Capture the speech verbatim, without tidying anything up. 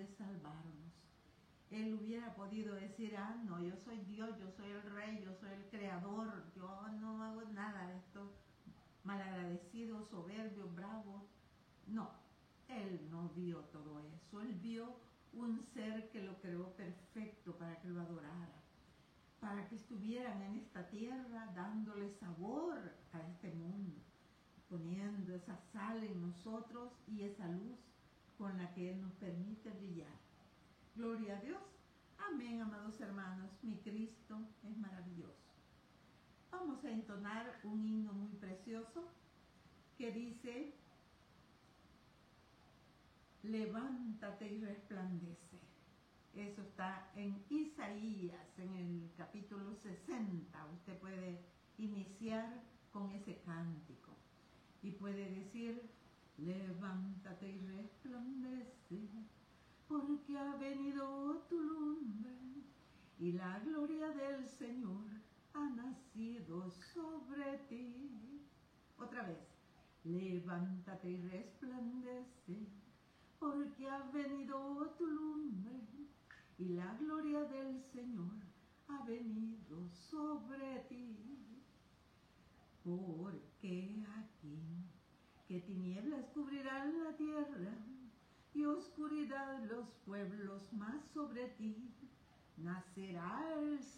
de salvarnos. Él hubiera podido decir, ah, no, yo soy Dios, yo soy el Rey, yo soy el Creador, yo no hago nada de esto, malagradecido, soberbio, bravo. No, Él no vio todo eso. Él vio un ser que lo creó perfecto para que lo adorara, para que estuvieran en esta tierra dándole sabor a este mundo, poniendo esa sal en nosotros y esa luz con la que Él nos permite brillar. Gloria a Dios. Amén, amados hermanos. Mi Cristo es maravilloso. Vamos a entonar un himno muy precioso que dice: levántate y resplandece. Eso está en Isaías, en el capítulo sesenta. Usted puede iniciar con ese cántico y puede decir: levántate y resplandece, porque ha venido tu lumbre y la gloria del Señor ha nacido sobre ti. Otra vez: levántate y resplandece, porque ha venido tu lumbre y la gloria del Señor ha venido sobre ti. Porque aquí que tinieblas cubrirán la tierra y oscuridad los pueblos, más sobre ti nacerá el